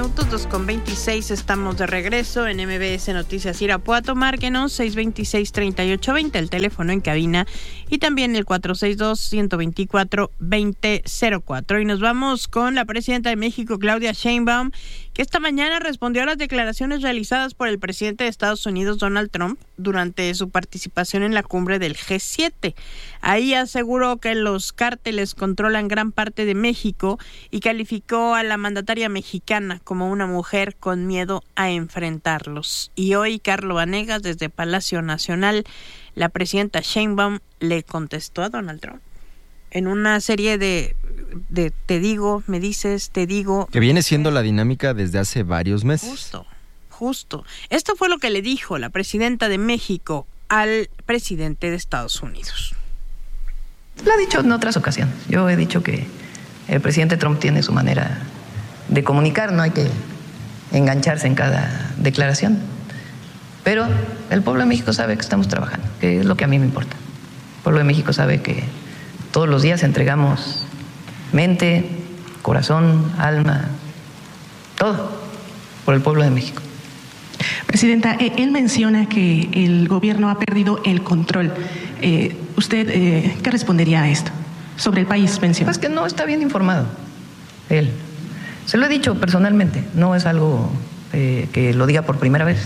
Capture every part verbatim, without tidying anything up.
minutos, dos con veintiséis, estamos de regreso en M B S Noticias Irapuato. Márquenos seis dos seis, tres ocho dos cero, el teléfono en cabina, y también el cuatro seis dos, uno dos cuatro, dos cero cero cuatro. Y nos vamos con la presidenta de México, Claudia Sheinbaum, que esta mañana respondió a las declaraciones realizadas por el presidente de Estados Unidos, Donald Trump, durante su participación en la cumbre del G siete. Ahí aseguró que los cárteles controlan gran parte de México y calificó a la mandataria mexicana como una mujer con miedo a enfrentarlos. Y hoy, Carlo Vanegas, desde Palacio Nacional, la presidenta Sheinbaum le contestó a Donald Trump en una serie de, de te digo, me dices, te digo. Que viene siendo la dinámica desde hace varios meses. Justo, justo. Esto fue lo que le dijo la presidenta de México al presidente de Estados Unidos. Lo ha dicho en otras ocasiones. Yo he dicho que el presidente Trump tiene su manera de comunicar, no hay que engancharse en cada declaración. Pero el pueblo de México sabe que estamos trabajando, que es lo que a mí me importa. El pueblo de México sabe que todos los días entregamos mente, corazón, alma, todo por el pueblo de México. Presidenta, él menciona que el gobierno ha perdido el control. Eh, ¿Usted eh, qué respondería a esto? Sobre el país, menciona. Pues que no está bien informado él. Se lo he dicho personalmente, no es algo eh, que lo diga por primera vez.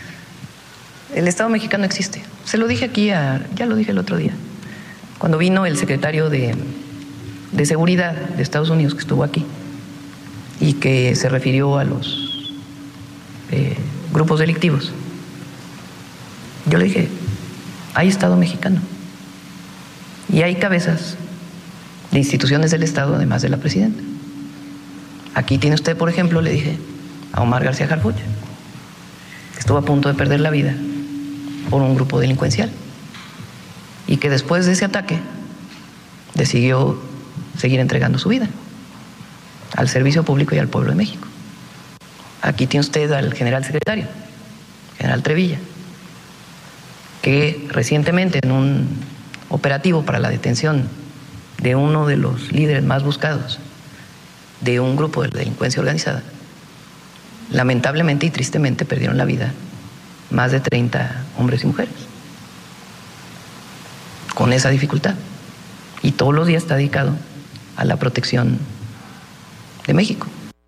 El Estado mexicano existe. Se lo dije aquí, a, ya lo dije el otro día, cuando vino el secretario de, de Seguridad de Estados Unidos, que estuvo aquí, y que se refirió a los eh, grupos delictivos. Yo le dije, hay Estado mexicano y hay cabezas de instituciones del Estado, además de la presidenta. Aquí tiene usted, por ejemplo, le dije a Omar García Harfuch, que estuvo a punto de perder la vida por un grupo delincuencial y que después de ese ataque decidió seguir entregando su vida al servicio público y al pueblo de México. Aquí tiene usted al general secretario, general Trevilla, que recientemente en un operativo para la detención de uno de los líderes más buscados de un grupo de delincuencia organizada, lamentablemente y tristemente perdieron la vida más de treinta hombres y mujeres con esa dificultad. Y todos los días está dedicado a la protección de México.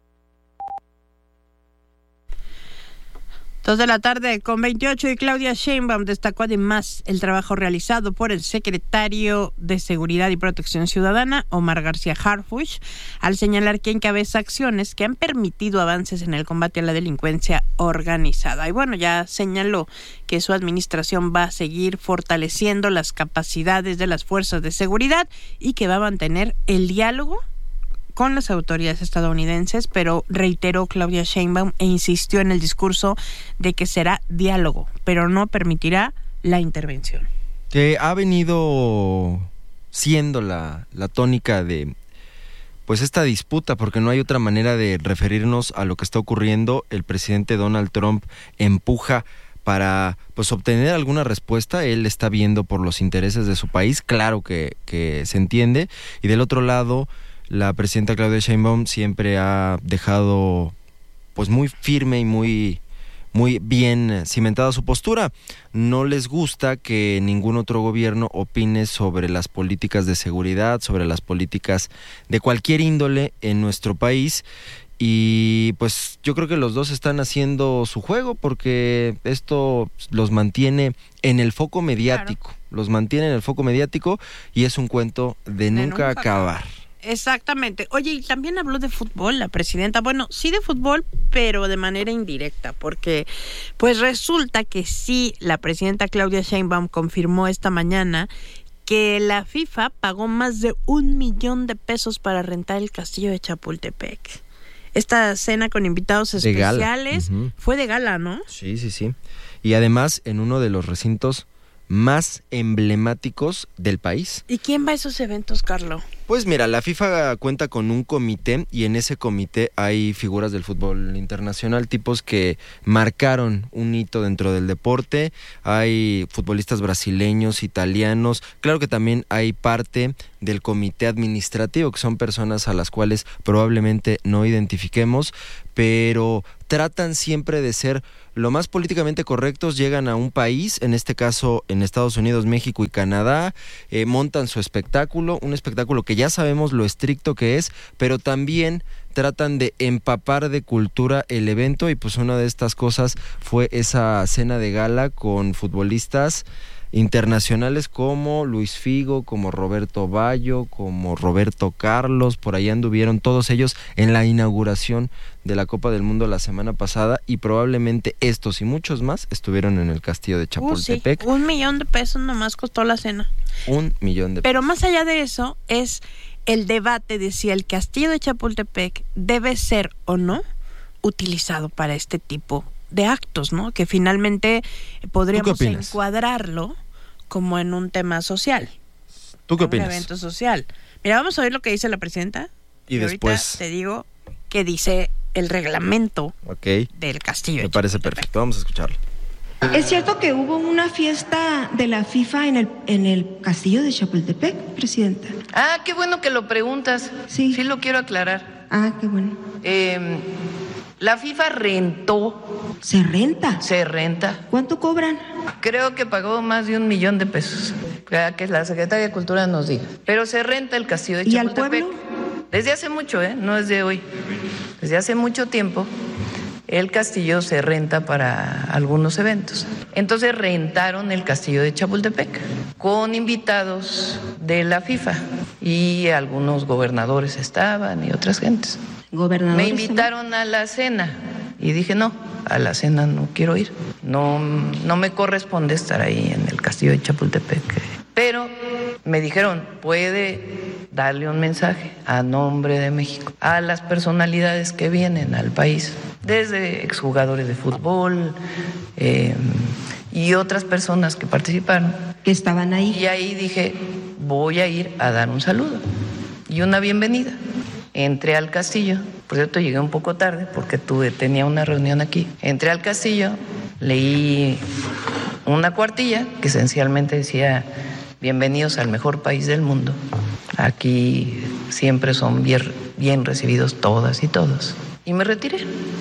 Dos de la tarde con veintiocho, y Claudia Sheinbaum destacó además el trabajo realizado por el secretario de Seguridad y Protección Ciudadana, Omar García Harfuch, al señalar que encabeza acciones que han permitido avances en el combate a la delincuencia organizada. Y bueno, ya señaló que su administración va a seguir fortaleciendo las capacidades de las fuerzas de seguridad y que va a mantener el diálogo con las autoridades estadounidenses, pero reiteró Claudia Sheinbaum e insistió en el discurso de que será diálogo, pero no permitirá la intervención. Que ha venido siendo la, la tónica de pues esta disputa, porque no hay otra manera de referirnos a lo que está ocurriendo. El presidente Donald Trump empuja para pues obtener alguna respuesta. Él está viendo por los intereses de su país, claro que, que se entiende, y del otro lado la presidenta Claudia Sheinbaum siempre ha dejado pues muy firme y muy, muy bien cimentada su postura. No les gusta que ningún otro gobierno opine sobre las políticas de seguridad, sobre las políticas de cualquier índole en nuestro país. Y pues yo creo que los dos están haciendo su juego, porque esto los mantiene en el foco mediático, claro. los mantiene en el foco mediático y es un cuento de, de nunca, nunca acabar. Exactamente. Oye, y también habló de fútbol la presidenta. Bueno, sí de fútbol, pero de manera indirecta, porque pues resulta que sí, la presidenta Claudia Sheinbaum confirmó esta mañana que la FIFA pagó más de un millón de pesos para rentar el castillo de Chapultepec. Esta cena con invitados especiales uh-huh. fue de gala, ¿no? Sí, sí, sí. Y además en uno de los recintos más emblemáticos del país. ¿Y quién va a esos eventos, Carlo? Pues mira, la FIFA cuenta con un comité y en ese comité hay figuras del fútbol internacional, tipos que marcaron un hito dentro del deporte. Hay futbolistas brasileños, italianos, claro que también hay parte del comité administrativo, que son personas a las cuales probablemente no identifiquemos, pero tratan siempre de ser lo más políticamente correctos. Llegan a un país, en este caso en Estados Unidos, México y Canadá, eh, montan su espectáculo, un espectáculo que ya sabemos lo estricto que es, pero también tratan de empapar de cultura el evento, y pues una de estas cosas fue esa cena de gala con futbolistas internacionales como Luis Figo, como Roberto Baggio, como Roberto Carlos. Por ahí anduvieron todos ellos en la inauguración de la Copa del Mundo la semana pasada, y probablemente estos y muchos más estuvieron en el castillo de Chapultepec. Uh, sí. Un millón de pesos nomás costó la cena. Un millón de pesos. Pero más allá de eso es el debate de si el castillo de Chapultepec debe ser o no utilizado para este tipo de actos, ¿no? Que finalmente podríamos encuadrarlo como en un tema social. ¿Tú qué opinas? Un evento social. Mira, vamos a ver lo que dice la presidenta. Y, y después ahorita te digo qué dice el reglamento okay. del castillo. Me parece perfecto. Vamos a escucharlo. ¿Es cierto que hubo una fiesta de la FIFA en el, en el castillo de Chapultepec, presidenta? Ah, qué bueno que lo preguntas. Sí. Sí lo quiero aclarar. Ah, qué bueno. Eh, la FIFA rentó. ¿Se renta? Se renta. ¿Cuánto cobran? Creo que pagó más de un millón de pesos. Que la Secretaría de Cultura nos diga. Pero se renta el castillo de ¿Y Chapultepec. al pueblo? Desde hace mucho, ¿eh? No es de hoy. Desde hace mucho tiempo el castillo se renta para algunos eventos. Entonces rentaron el castillo de Chapultepec con invitados de la FIFA, y algunos gobernadores estaban y otras gentes. ¿Gobernadores? Me invitaron a la cena y dije no, a la cena no quiero ir. No, no me corresponde estar ahí en el castillo de Chapultepec. Pero me dijeron, puede darle un mensaje a nombre de México a las personalidades que vienen al país, desde exjugadores de fútbol eh, y otras personas que participaron. Que estaban ahí. Y ahí dije, voy a ir a dar un saludo y una bienvenida. Entré al castillo, por cierto llegué un poco tarde porque tuve, tenía una reunión aquí. Entré al castillo, leí una cuartilla que esencialmente decía: bienvenidos al mejor país del mundo. Aquí siempre son bien, bien recibidos todas y todos. Y me retiré.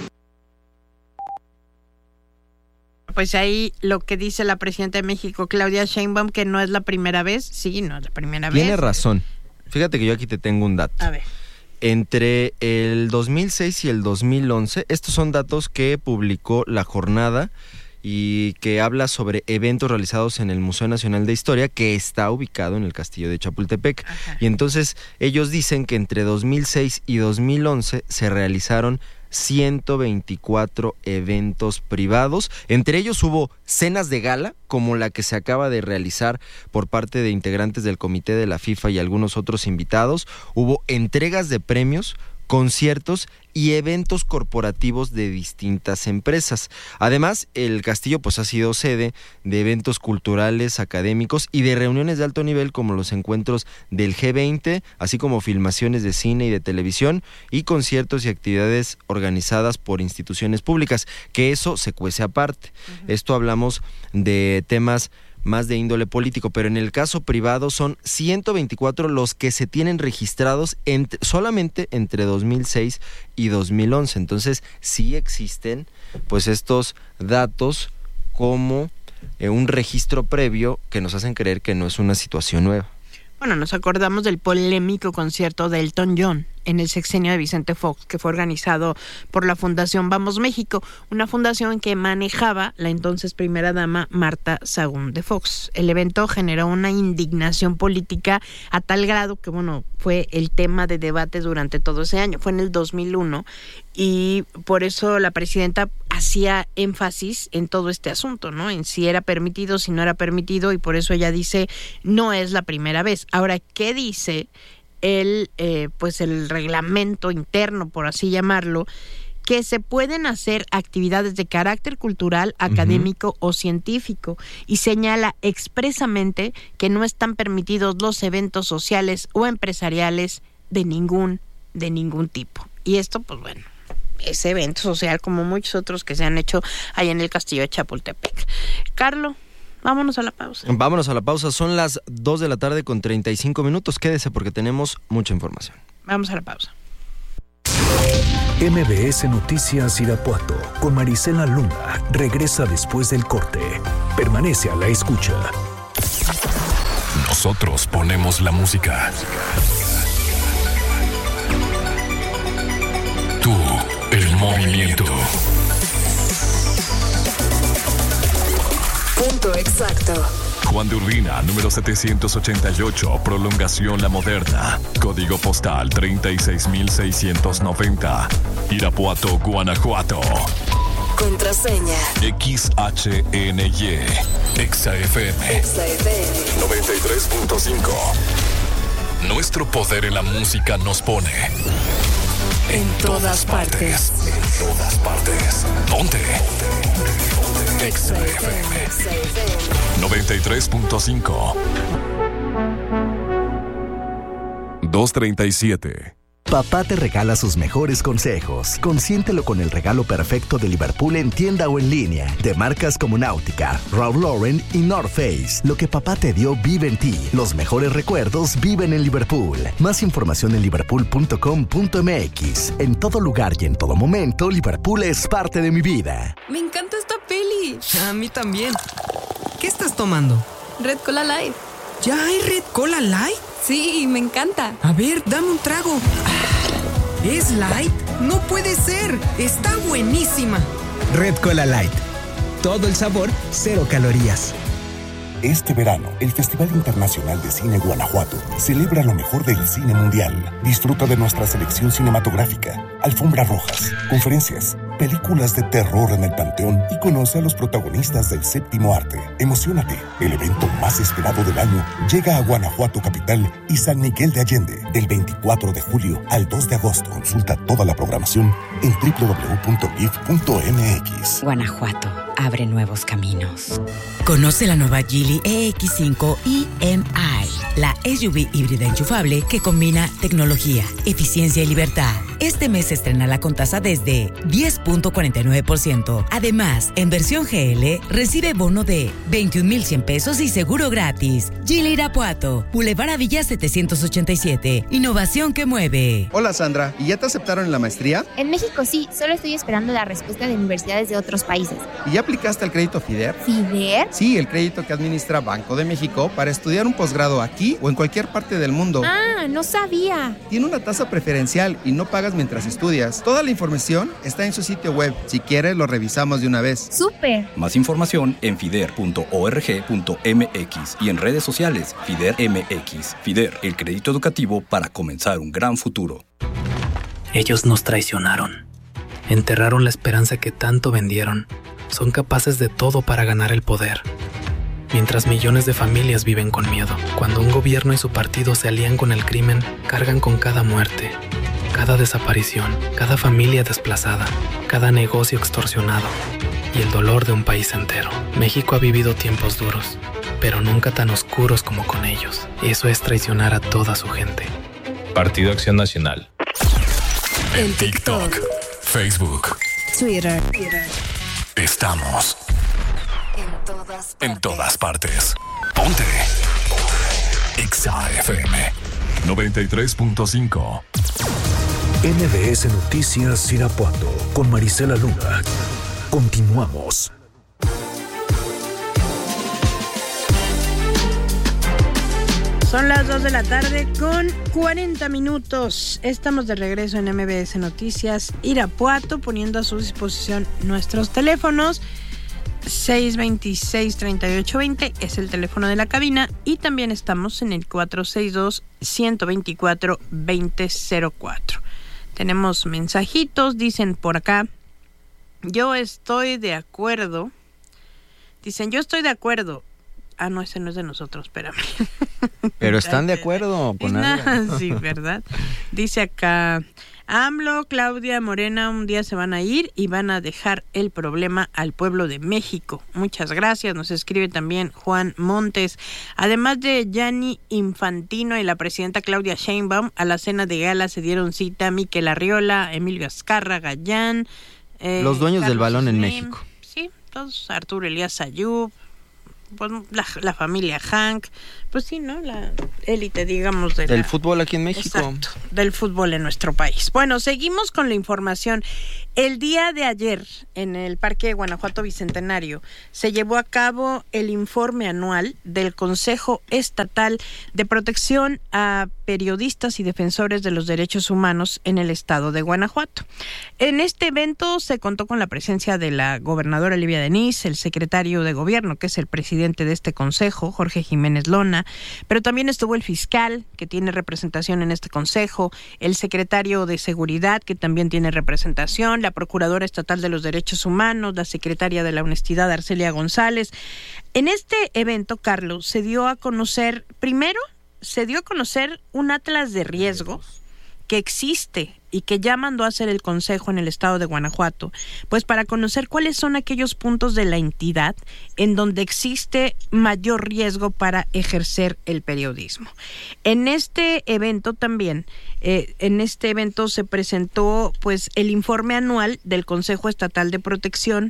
Pues ahí lo que dice la presidenta de México, Claudia Sheinbaum, que no es la primera vez. Sí, no es la primera vez. Tiene razón. Fíjate que yo aquí te tengo un dato. A ver. Entre el dos mil seis y el dos mil once, estos son datos que publicó La Jornada y que habla sobre eventos realizados en el Museo Nacional de Historia, que está ubicado en el castillo de Chapultepec. Ajá. Y entonces ellos dicen que entre dos mil seis y dos mil once se realizaron ciento veinticuatro eventos privados. Entre ellos hubo cenas de gala, como la que se acaba de realizar por parte de integrantes del comité de la FIFA y algunos otros invitados. Hubo entregas de premios, conciertos y eventos corporativos de distintas empresas. Además, el castillo pues ha sido sede de eventos culturales, académicos y de reuniones de alto nivel, como los encuentros del G veinte, así como filmaciones de cine y de televisión y conciertos y actividades organizadas por instituciones públicas, que eso se cuece aparte. Uh-huh. Esto hablamos de temas más de índole político, pero en el caso privado son ciento veinticuatro los que se tienen registrados entre, solamente entre dos mil seis y dos mil once. Entonces sí existen pues estos datos como eh, un registro previo que nos hacen creer que no es una situación nueva. Bueno, nos acordamos del polémico concierto de Elton John en el sexenio de Vicente Fox, que fue organizado por la Fundación Vamos México, una fundación que manejaba la entonces primera dama Marta Sagún de Fox. El evento generó una indignación política a tal grado que, bueno, fue el tema de debate durante todo ese año. Fue en el dos mil uno y por eso la presidenta hacía énfasis en todo este asunto, ¿no? En si era permitido, si no era permitido, y por eso ella dice, no es la primera vez. Ahora, ¿qué dice el, eh, pues el reglamento interno, por así llamarlo, que se pueden hacer actividades de carácter cultural, académico uh-huh. o científico, y señala expresamente que no están permitidos los eventos sociales o empresariales de ningún, de ningún tipo. Y esto, pues bueno, ese evento social como muchos otros que se han hecho ahí en el castillo de Chapultepec. Carlos, vámonos a la pausa. Vámonos a la pausa, son las dos de la tarde con treinta y cinco minutos, quédese porque tenemos mucha información. Vamos a la pausa. M B S Noticias Irapuato con Marisela Luna regresa después del corte. Permanece a la escucha. Nosotros ponemos la música. Tú, el movimiento. Punto exacto. Juan de Urbina, número setecientos ochenta y ocho, Prolongación La Moderna. Código postal treinta y seis mil seiscientos noventa. Irapuato, Guanajuato. Contraseña X H N Y. Exa F M. Exa F M noventa y tres punto cinco. Nuestro poder en la música nos pone en, en todas, todas partes. partes. En todas partes. Ponte. Exa F M noventa y tres punto cinco. dos treinta y siete. Papá te regala sus mejores consejos. Consiéntelo con el regalo perfecto de Liverpool en tienda o en línea. De marcas como Náutica, Ralph Lauren y North Face. Lo que papá te dio vive en ti. Los mejores recuerdos viven en Liverpool. Más información en liverpool punto com punto m x. En todo lugar y en todo momento, Liverpool es parte de mi vida. Me encanta esta peli. A mí también. ¿Qué estás tomando? Red Cola Light. ¿Ya hay Red Cola Light? Sí, me encanta. A ver, dame un trago. ¿Es light? No puede ser. Está buenísima. Red Cola Light. Todo el sabor, cero calorías. Este verano, el Festival Internacional de Cine Guanajuato celebra lo mejor del cine mundial. Disfruta de nuestra selección cinematográfica, alfombras rojas, conferencias, películas de terror en el Panteón y conoce a los protagonistas del séptimo arte. Emociónate, el evento más esperado del año llega a Guanajuato capital y San Miguel de Allende del veinticuatro de julio al dos de agosto. Consulta toda la programación en doble u doble u doble u punto gif punto m x. Guanajuato abre nuevos caminos. Conoce la nueva Geely E X cinco E M I, la S U V híbrida enchufable que combina tecnología, eficiencia y libertad. Este mes se estrena con tasa desde diez punto cuarenta y nueve por ciento. Además, en versión G L, recibe bono de veintiún mil cien pesos y seguro gratis. Geely Irapuato, Boulevard Avilla setecientos ochenta y siete. Innovación que mueve. Hola Sandra, ¿y ya te aceptaron en la maestría? En México sí, solo estoy esperando la respuesta de universidades de otros países. ¿Y ya aplicaste al crédito FIDER? ¿FIDER? Sí, el crédito que administra Banco de México para estudiar un posgrado aquí o en cualquier parte del mundo. Ah, no sabía. Tiene una tasa preferencial y no pagas mientras estudias. Toda la información está en su sitio web. Si quieres, lo revisamos de una vez. ¡Súper! Más información en fider punto org punto m x y en redes sociales FIDER M X. FIDER, el crédito educativo para comenzar un gran futuro. Ellos nos traicionaron. Enterraron la esperanza que tanto vendieron. Son capaces de todo para ganar el poder. Mientras millones de familias viven con miedo. Cuando un gobierno y su partido se alían con el crimen, cargan con cada muerte, cada desaparición, cada familia desplazada, cada negocio extorsionado y el dolor de un país entero. México ha vivido tiempos duros, pero nunca tan oscuros como con ellos. Eso es traicionar a toda su gente. Partido Acción Nacional. En TikTok, Facebook, Twitter. Estamos en todas partes. En todas partes. Ponte. Exa F M noventa y tres punto cinco. M B S Noticias Irapuato con Marisela Luna. Continuamos. Son las dos de la tarde con cuarenta minutos. Estamos de regreso en M B S Noticias Irapuato, poniendo a su disposición nuestros teléfonos. seis dos seis, tres ocho dos cero es el teléfono de la cabina y también estamos en el cuatro seis dos, uno dos cuatro, dos cero cero cuatro. Tenemos mensajitos, dicen por acá, yo estoy de acuerdo. Dicen, yo estoy de acuerdo. Ah, no, ese no es de nosotros, espérame. Pero están de acuerdo con algo. Sí, ¿verdad? Dice acá, AMLO, Claudia, Morena un día se van a ir y van a dejar el problema al pueblo de México. Muchas gracias, nos escribe también Juan Montes. Además de Gianni Infantino y la presidenta Claudia Sheinbaum, a la cena de gala se dieron cita Miquel Arriola, Emilio Azcárraga, Gallán, eh, los dueños Carlos del balón en Slim, México. Sí, todos, Arturo Elías Ayub, pues la, la familia Hank, pues sí, ¿no? La élite, digamos, de del la, fútbol aquí en México. Exacto, del fútbol en nuestro país. Bueno, seguimos con la información. El día de ayer, en el Parque Guanajuato Bicentenario, se llevó a cabo el informe anual del Consejo Estatal de Protección a Periodistas y Defensores de los Derechos Humanos en el estado de Guanajuato. En este evento se contó con la presencia de la gobernadora Livia Denis, el secretario de Gobierno, que es el presidente de este consejo, Jorge Jiménez Lona, pero también estuvo el fiscal, que tiene representación en este consejo, el secretario de Seguridad, que también tiene representación, la Procuradora Estatal de los Derechos Humanos, la secretaria de la Honestidad, Arcelia González. En este evento, Carlos, se dio a conocer, primero, se dio a conocer un atlas de riesgos que existe y que ya mandó a hacer el Consejo en el estado de Guanajuato, pues para conocer cuáles son aquellos puntos de la entidad en donde existe mayor riesgo para ejercer el periodismo. En este evento también, eh, en este evento se presentó pues el informe anual del Consejo Estatal de Protección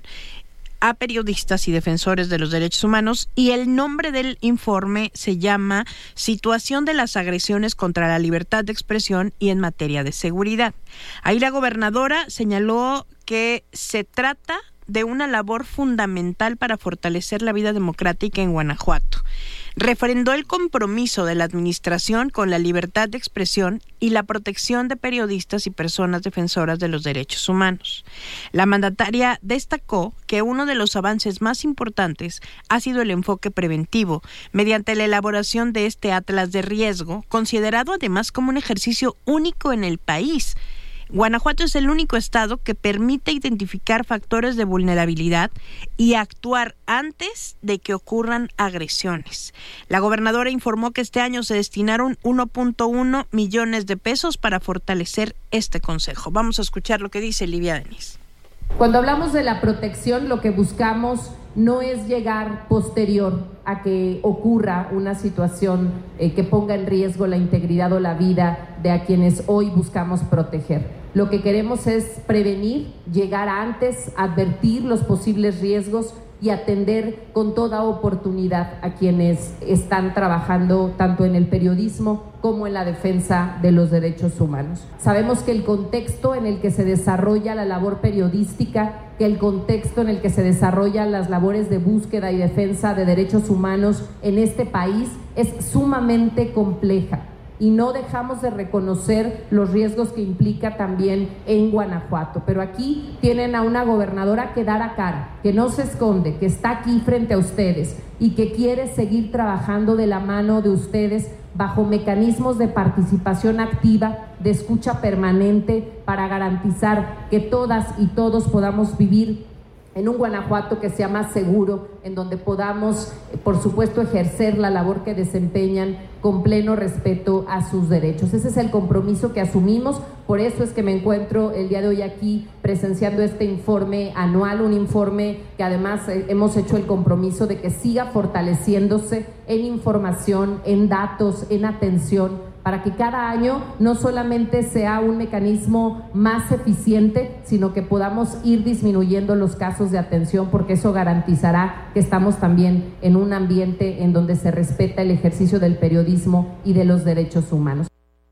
a Periodistas y Defensores de los Derechos Humanos, y el nombre del informe se llama Situación de las agresiones contra la libertad de expresión y en materia de seguridad. Ahí la gobernadora señaló que se trata de una labor fundamental para fortalecer la vida democrática en Guanajuato. Refrendó el compromiso de la administración con la libertad de expresión y la protección de periodistas y personas defensoras de los derechos humanos. La mandataria destacó que uno de los avances más importantes ha sido el enfoque preventivo, mediante la elaboración de este atlas de riesgo, considerado además como un ejercicio único en el país. Guanajuato es el único estado que permite identificar factores de vulnerabilidad y actuar antes de que ocurran agresiones. La gobernadora informó que este año se destinaron uno punto uno millones de pesos para fortalecer este consejo. Vamos a escuchar lo que dice Livia Denis. Cuando hablamos de la protección, lo que buscamos no es llegar posterior a que ocurra una situación eh, que ponga en riesgo la integridad o la vida de a quienes hoy buscamos proteger. Lo que queremos es prevenir, llegar antes, advertir los posibles riesgos y atender con toda oportunidad a quienes están trabajando tanto en el periodismo como en la defensa de los derechos humanos. Sabemos que el contexto en el que se desarrolla la labor periodística, que el contexto en el que se desarrollan las labores de búsqueda y defensa de derechos humanos en este país es sumamente compleja. Y no dejamos de reconocer los riesgos que implica también en Guanajuato. Pero aquí tienen a una gobernadora que da la cara, que no se esconde, que está aquí frente a ustedes y que quiere seguir trabajando de la mano de ustedes bajo mecanismos de participación activa, de escucha permanente, para garantizar que todas y todos podamos vivir en un Guanajuato que sea más seguro, en donde podamos, por supuesto, ejercer la labor que desempeñan con pleno respeto a sus derechos. Ese es el compromiso que asumimos, por eso es que me encuentro el día de hoy aquí presenciando este informe anual, un informe que además eh, hemos hecho el compromiso de que siga fortaleciéndose en información, en datos, en atención, para que cada año no solamente sea un mecanismo más eficiente, sino que podamos ir disminuyendo los casos de atención, porque eso garantizará que estamos también en un ambiente en donde se respeta el ejercicio del periodismo y de los derechos humanos.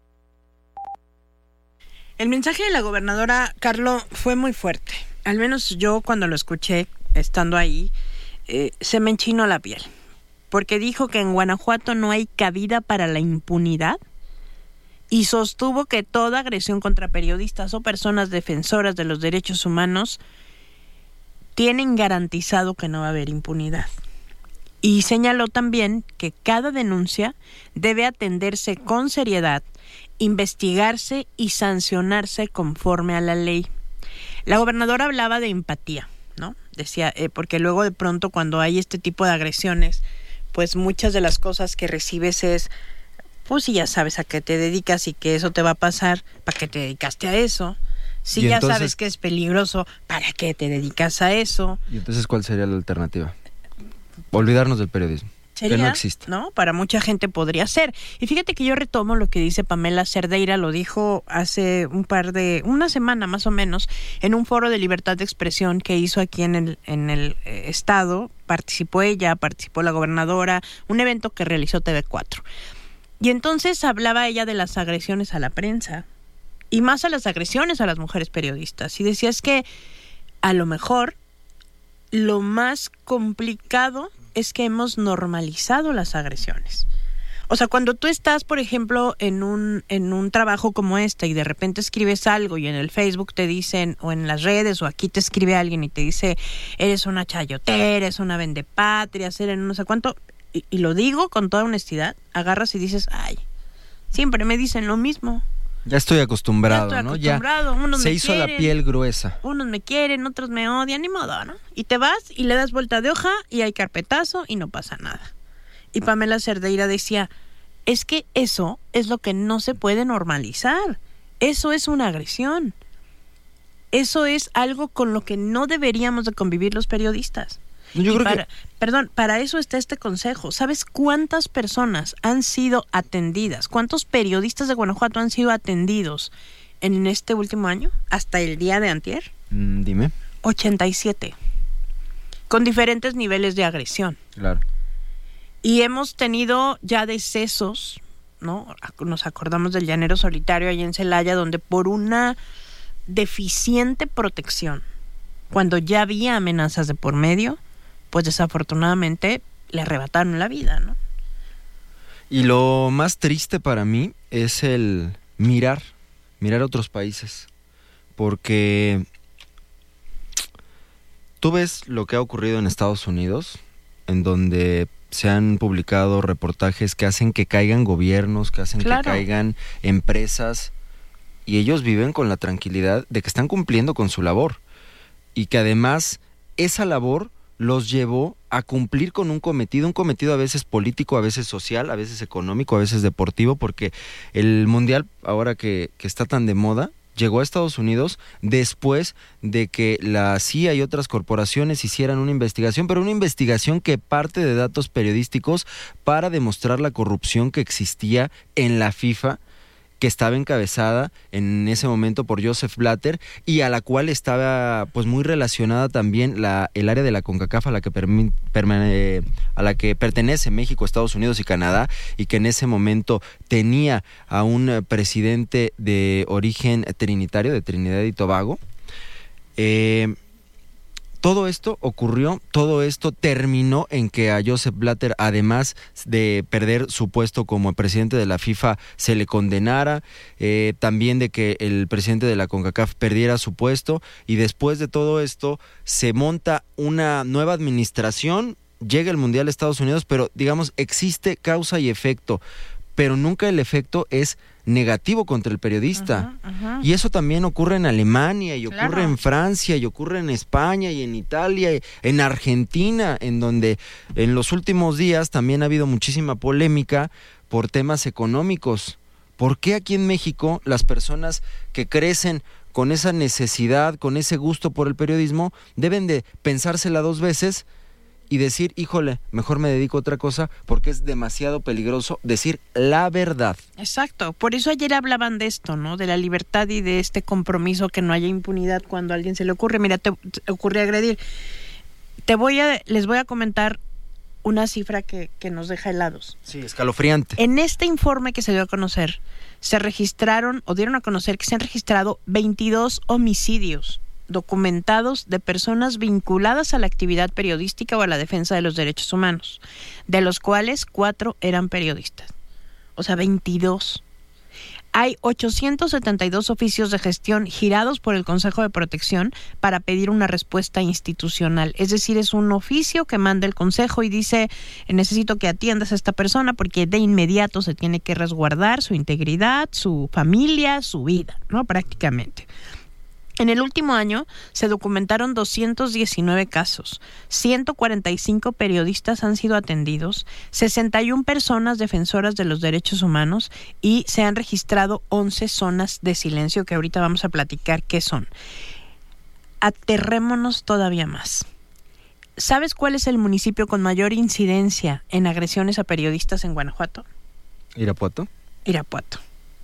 El mensaje de la gobernadora, Carlo, fue muy fuerte. Al menos yo cuando lo escuché, estando ahí, eh, se me enchinó la piel. Porque dijo que en Guanajuato no hay cabida para la impunidad y sostuvo que toda agresión contra periodistas o personas defensoras de los derechos humanos tienen garantizado que no va a haber impunidad. Y señaló también que cada denuncia debe atenderse con seriedad, investigarse y sancionarse conforme a la ley. La gobernadora hablaba de empatía, ¿no? Decía, eh, porque luego de pronto cuando hay este tipo de agresiones, pues muchas de las cosas que recibes es Pues si ya sabes a qué te dedicas y que eso te va a pasar, ¿para qué te dedicaste a eso? Si Y ya entonces- sabes que es peligroso, ¿para qué te dedicas a eso? ¿Y entonces cuál sería la alternativa? Olvidarnos del periodismo. Sería, que no existe. ¿no? Para mucha gente podría ser. Y fíjate que yo retomo lo que dice Pamela Cerdeira, lo dijo hace un par de, una semana más o menos, en un foro de libertad de expresión que hizo aquí en el, en el eh, estado. Participó ella, participó la gobernadora, un evento que realizó T V cuatro. Y entonces hablaba ella de las agresiones a la prensa, y más a las agresiones a las mujeres periodistas. Y decía, es que a lo mejor lo más complicado es que hemos normalizado las agresiones. O sea, cuando tú estás, por ejemplo, en un en un trabajo como este y de repente escribes algo y en el Facebook te dicen, o en las redes, o aquí te escribe alguien y te dice, eres una chayotera, eres una vendepatrias, eres no sé cuánto, y, y lo digo con toda honestidad, agarras y dices, ay, siempre me dicen lo mismo. Ya estoy acostumbrado, Ya estoy ¿no? acostumbrado, Ya unos se me hizo la quieren. piel gruesa. Unos me quieren, otros me odian, ni modo, ¿no? Y te vas y le das vuelta de hoja y hay carpetazo y no pasa nada. Y Pamela Cerdeira decía, es que eso es lo que no se puede normalizar. Eso es una agresión. Eso es algo con lo que no deberíamos de convivir los periodistas. Yo Y creo para, que... Perdón, para eso está este consejo. ¿Sabes cuántas personas han sido atendidas? ¿Cuántos periodistas de Guanajuato han sido atendidos en este último año? Hasta el día de antier. Mm, dime. ochenta y siete. Con diferentes niveles de agresión. Claro. Y hemos tenido ya decesos, ¿no? Nos acordamos del llanero solitario allá en Celaya, donde por una deficiente protección, cuando ya había amenazas de por medio, pues desafortunadamente le arrebataron la vida, ¿no? Y lo más triste para mí es el mirar, mirar a otros países, porque tú ves lo que ha ocurrido en Estados Unidos, en donde se han publicado reportajes que hacen que caigan gobiernos, que hacen Claro. que caigan empresas, y ellos viven con la tranquilidad de que están cumpliendo con su labor, y que además esa labor los llevó a cumplir con un cometido, un cometido a veces político, a veces social, a veces económico, a veces deportivo, porque el mundial, ahora que, que está tan de moda, llegó a Estados Unidos después de que la C I A y otras corporaciones hicieran una investigación, pero una investigación que parte de datos periodísticos para demostrar la corrupción que existía en la FIFA, que estaba encabezada en ese momento por Joseph Blatter y a la cual estaba pues muy relacionada también la el área de la CONCACAF a la que permi- permane- a la que pertenece México, Estados Unidos y Canadá, y que en ese momento tenía a un eh, presidente de origen trinitario, de Trinidad y Tobago. Eh, Todo esto ocurrió, todo esto terminó en que a Joseph Blatter, además de perder su puesto como presidente de la FIFA, se le condenara, eh, también de que el presidente de la CONCACAF perdiera su puesto, y después de todo esto se monta una nueva administración, llega el Mundial a Estados Unidos, pero digamos existe causa y efecto, pero nunca el efecto es negativo contra el periodista. Ajá, ajá. Y eso también ocurre en Alemania, y ocurre Claro. en Francia, y ocurre en España, y en Italia, y en Argentina, en donde en los últimos días también ha habido muchísima polémica por temas económicos. ¿Por qué aquí en México las personas que crecen con esa necesidad, con ese gusto por el periodismo, deben de pensársela dos veces y decir, híjole, mejor me dedico a otra cosa porque es demasiado peligroso decir la verdad? Exacto, por eso ayer hablaban de esto, ¿no? De la libertad y de este compromiso, que no haya impunidad cuando a alguien se le ocurre. Mira, te, te ocurre agredir. Te voy a, les voy a comentar una cifra que, que nos deja helados. Sí, escalofriante. En este informe que se dio a conocer, se registraron o dieron a conocer que se han registrado veintidós homicidios documentados de personas vinculadas a la actividad periodística o a la defensa de los derechos humanos, de los cuales cuatro eran periodistas. O sea, veintidós. Hay ochocientos setenta y dos oficios de gestión girados por el Consejo de Protección para pedir una respuesta institucional. Es decir, es un oficio que manda el Consejo y dice, necesito que atiendas a esta persona porque de inmediato se tiene que resguardar su integridad, su familia, su vida, ¿no? Prácticamente. En el último año se documentaron doscientos diecinueve casos, ciento cuarenta y cinco periodistas han sido atendidos, sesenta y una personas defensoras de los derechos humanos y se han registrado once zonas de silencio que ahorita vamos a platicar qué son. Aterrémonos todavía más. ¿Sabes cuál es el municipio con mayor incidencia en agresiones a periodistas en Guanajuato? ¿Irapuato? Irapuato.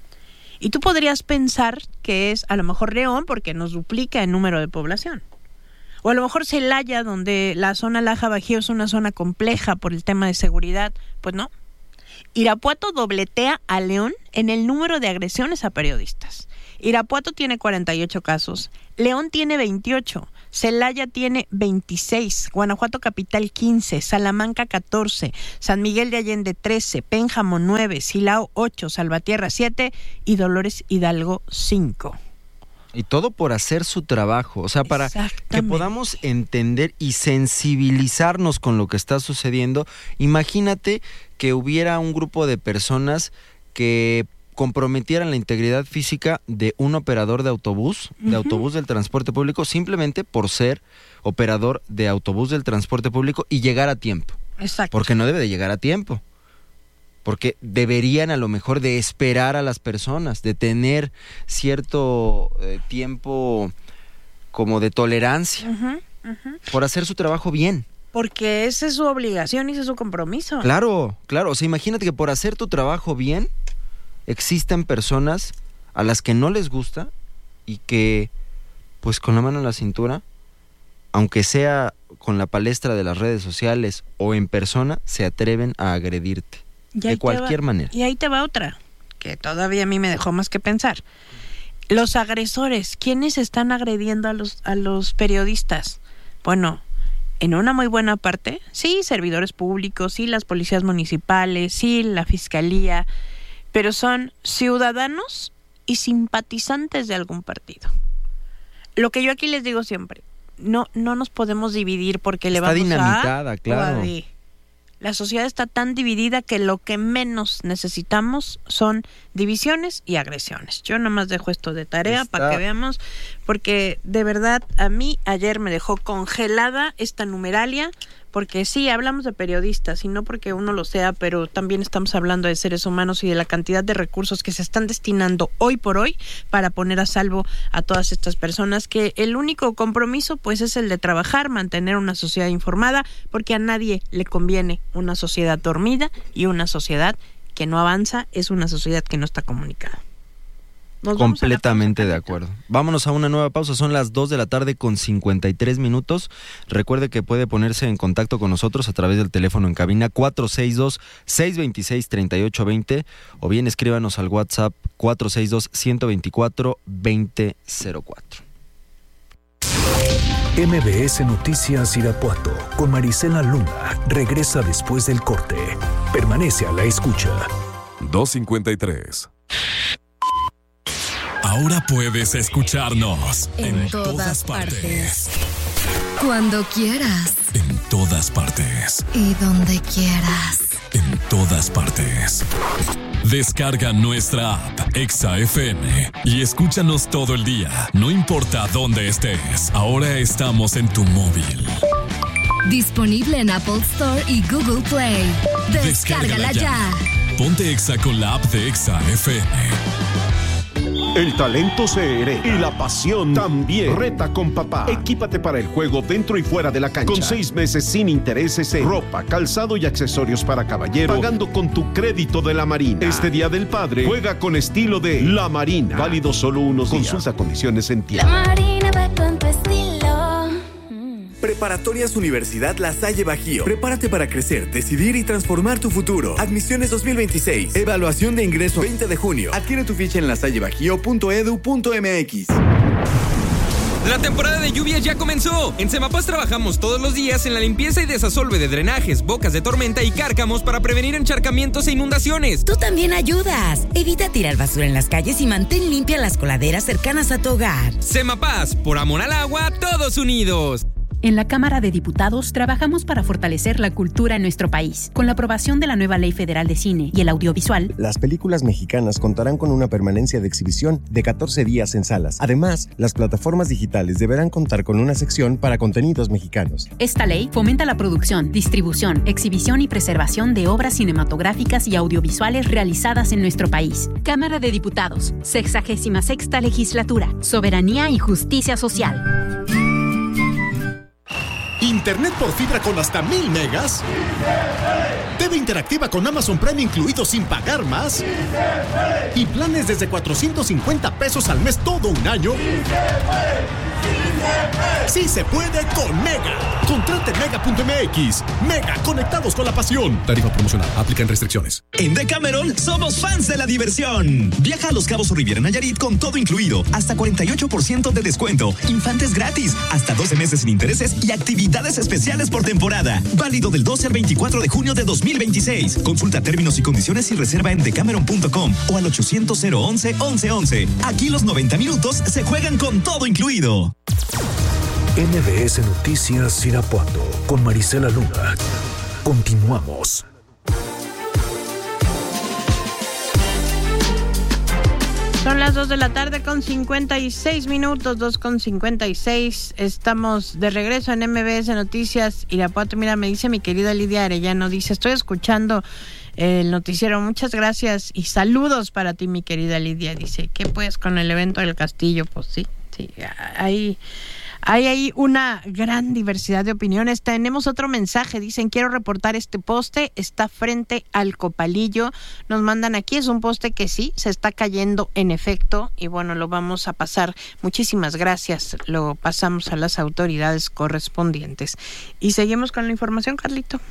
Y tú podrías pensar que es a lo mejor León porque nos duplica el número de población. O a lo mejor Celaya, donde la zona Laja-Bajío es una zona compleja por el tema de seguridad. Pues no. Irapuato dobletea a León en el número de agresiones a periodistas. Irapuato tiene cuarenta y ocho casos, León tiene veintiocho, Celaya tiene veintiséis, Guanajuato Capital quince, Salamanca catorce, San Miguel de Allende trece, Pénjamo nueve, Silao ocho, Salvatierra siete y Dolores Hidalgo cinco. Y todo por hacer su trabajo, o sea, para que podamos entender y sensibilizarnos con lo que está sucediendo. Imagínate que hubiera un grupo de personas que comprometieran la integridad física de un operador de autobús, de uh-huh. autobús del transporte público, simplemente por ser operador de autobús del transporte público y llegar a tiempo. Exacto. Porque no debe de llegar a tiempo. Porque deberían a lo mejor de esperar a las personas, de tener cierto eh, tiempo como de tolerancia uh-huh, uh-huh. por hacer su trabajo bien. Porque esa es su obligación y ese es su compromiso. Claro, claro. O sea, imagínate que por hacer tu trabajo bien existen personas a las que no les gusta y que, pues con la mano en la cintura, aunque sea con la palestra de las redes sociales o en persona, se atreven a agredirte. De cualquier va, manera. Y ahí te va otra, que todavía a mí me dejó más que pensar. Los agresores, ¿quiénes están agrediendo a los, a los periodistas? Bueno, en una muy buena parte, sí, servidores públicos, sí, las policías municipales, sí, la fiscalía, pero son ciudadanos y simpatizantes de algún partido. Lo que yo aquí les digo siempre, no, no nos podemos dividir porque le Está vamos dinamitada, a... claro. La sociedad está tan dividida que lo que menos necesitamos son divisiones y agresiones. Yo nada más dejo esto de tarea está... para que veamos, porque de verdad a mí ayer me dejó congelada esta numeralia, porque sí, hablamos de periodistas y no porque uno lo sea, pero también estamos hablando de seres humanos y de la cantidad de recursos que se están destinando hoy por hoy para poner a salvo a todas estas personas, que el único compromiso pues es el de trabajar, mantener una sociedad informada, porque a nadie le conviene una sociedad dormida, y una sociedad que no avanza es una sociedad que no está comunicada. Completamente de acuerdo. Vámonos a una nueva pausa, son las dos de la tarde con cincuenta y tres minutos. Recuerde que puede ponerse en contacto con nosotros a través del teléfono en cabina cuatro seis dos, seis dos seis, tres ocho dos cero o bien escríbanos al WhatsApp cuatro seis dos, uno dos cuatro, dos cero cero cuatro. M B S Noticias Irapuato con Marisela Luna regresa después del corte. Permanece a la escucha. dos cincuenta y tres. Ahora puedes escucharnos en, en todas, todas partes. partes. Cuando quieras. En todas partes. Y donde quieras. En todas partes. Descarga nuestra app Exa F M y escúchanos todo el día, no importa dónde estés. Ahora estamos en tu móvil. Disponible en Apple Store y Google Play. Descárgala, Descárgala ya. ya. Ponte Exa con la app de Exa F M. El talento se hereda y la pasión también. Reta con papá. Equípate para el juego dentro y fuera de la cancha. Con seis meses sin intereses en ropa, calzado y accesorios para caballero, pagando con tu crédito de La Marina. Este Día del Padre, juega con estilo de La Marina. Válido solo unos días. Consulta condiciones en tienda. La Marina va con tu estilo. Preparatorias Universidad La Salle Bajío. Prepárate para crecer, decidir y transformar tu futuro. Admisiones dos mil veintiséis. Evaluación de ingreso veinte de junio. Adquiere tu ficha en lasallebajío punto edu punto m x. La temporada de lluvias ya comenzó. En Semapaz trabajamos todos los días en la limpieza y desasolve de drenajes, bocas de tormenta y cárcamos para prevenir encharcamientos e inundaciones. Tú también ayudas. Evita tirar basura en las calles y mantén limpias las coladeras cercanas a tu hogar. Semapaz, por amor al agua, todos unidos. En la Cámara de Diputados trabajamos para fortalecer la cultura en nuestro país. Con la aprobación de la nueva Ley Federal de Cine y el Audiovisual, las películas mexicanas contarán con una permanencia de exhibición de catorce días en salas. Además, las plataformas digitales deberán contar con una sección para contenidos mexicanos. Esta ley fomenta la producción, distribución, exhibición y preservación de obras cinematográficas y audiovisuales realizadas en nuestro país. Cámara de Diputados, sexagésima sexta Legislatura, Soberanía y Justicia Social. Internet por fibra con hasta mil megas. T V interactiva con Amazon Prime incluido sin pagar más. Y planes desde cuatrocientos cincuenta pesos al mes todo un año. Sí se puede con Mega. Contrate mega punto m x. Mega, conectados con la pasión. Tarifa promocional. Aplican restricciones. En Decameron somos fans de la diversión. Viaja a Los Cabos o Riviera Nayarit con todo incluido. Hasta cuarenta y ocho por ciento de descuento. Infantes gratis. Hasta doce meses sin intereses y actividades especiales por temporada. Válido del doce al veinticuatro de junio de dos mil veintiséis. Consulta términos y condiciones y reserva en decameron punto com o al ochocientos cero once once once. Aquí los noventa minutos se juegan con todo incluido. M B S Noticias Irapuato con Marisela Luna. Continuamos. Son las dos de la tarde con cincuenta y seis minutos, dos con cincuenta y seis. Estamos de regreso en M B S Noticias Irapuato. Mira, me dice mi querida Lidia Arellano, dice, estoy escuchando el noticiero. Muchas gracias y saludos para ti, mi querida Lidia. Dice, ¿qué pues con el evento del castillo? Pues sí, sí, ahí... Hay ahí una gran diversidad de opiniones. Tenemos otro mensaje, dicen, quiero reportar este poste, está frente al Copalillo. Nos mandan aquí, es un poste que sí, se está cayendo en efecto y bueno, lo vamos a pasar. Muchísimas gracias, lo pasamos a las autoridades correspondientes. Y seguimos con la información, Carlito.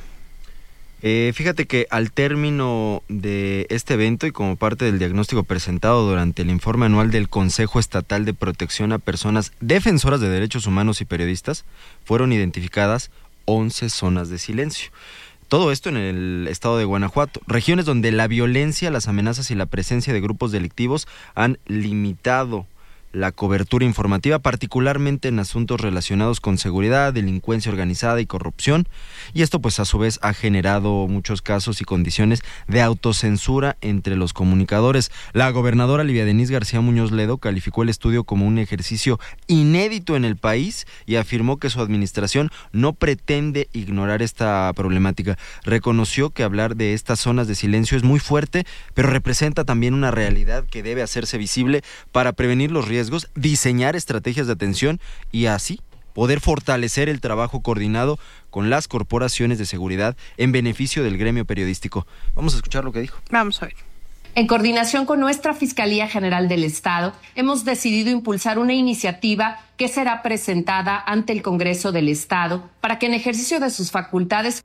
Eh, fíjate que al término de este evento y como parte del diagnóstico presentado durante el informe anual del Consejo Estatal de Protección a Personas Defensoras de Derechos Humanos y Periodistas, fueron identificadas once zonas de silencio. Todo esto en el estado de Guanajuato, regiones donde la violencia, las amenazas y la presencia de grupos delictivos han limitado la cobertura informativa, particularmente en asuntos relacionados con seguridad, delincuencia organizada y corrupción, y esto pues a su vez ha generado muchos casos y condiciones de autocensura entre los comunicadores. La gobernadora Livia Denisse García Muñoz Ledo calificó el estudio como un ejercicio inédito en el país y afirmó que su administración no pretende ignorar esta problemática. Reconoció que hablar de estas zonas de silencio es muy fuerte, pero representa también una realidad que debe hacerse visible para prevenir los riesgos, diseñar estrategias de atención y así poder fortalecer el trabajo coordinado con las corporaciones de seguridad en beneficio del gremio periodístico. Vamos a escuchar lo que dijo. Vamos a ver. En coordinación con nuestra Fiscalía General del Estado, hemos decidido impulsar una iniciativa que será presentada ante el Congreso del Estado para que en ejercicio de sus facultades.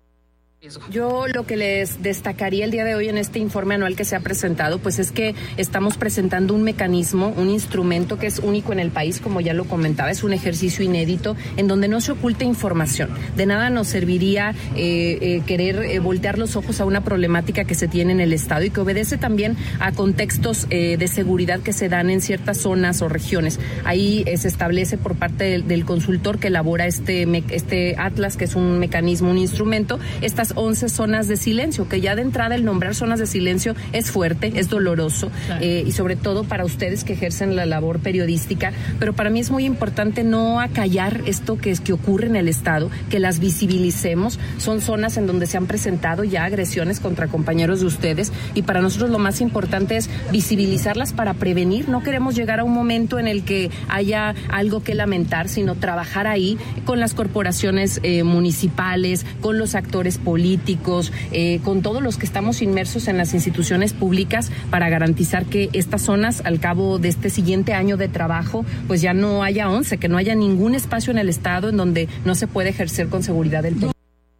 Yo lo que les destacaría el día de hoy en este informe anual que se ha presentado, pues es que estamos presentando un mecanismo, un instrumento que es único en el país, como ya lo comentaba, es un ejercicio inédito en donde no se oculta información. De nada nos serviría eh, eh, querer eh, voltear los ojos a una problemática que se tiene en el Estado y que obedece también a contextos eh, de seguridad que se dan en ciertas zonas o regiones. Ahí eh, se establece por parte del, del consultor que elabora este, este atlas, que es un mecanismo, un instrumento, estas once zonas de silencio, que ya de entrada el nombrar zonas de silencio es fuerte, es doloroso, claro. eh, y sobre todo para ustedes que ejercen la labor periodística, pero para mí es muy importante no acallar esto que, es, que ocurre en el Estado, que las visibilicemos. Son zonas en donde se han presentado ya agresiones contra compañeros de ustedes y para nosotros lo más importante es visibilizarlas para prevenir. No queremos llegar a un momento en el que haya algo que lamentar, sino trabajar ahí con las corporaciones eh, municipales, con los actores políticos, políticos, eh, con todos los que estamos inmersos en las instituciones públicas para garantizar que estas zonas, al cabo de este siguiente año de trabajo, pues ya no haya once, que no haya ningún espacio en el Estado en donde no se puede ejercer con seguridad el periodismo.